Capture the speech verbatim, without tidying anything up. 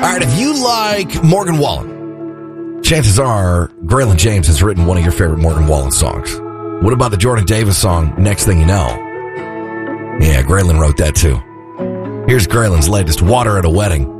right, if you like Morgan Wallen, chances are Graylin James has written one of your favorite Morgan Wallen songs. What about the Jordan Davis song, Next Thing You Know? Yeah, Graylin wrote that too. Here's Graylin's latest, Water at a Wedding.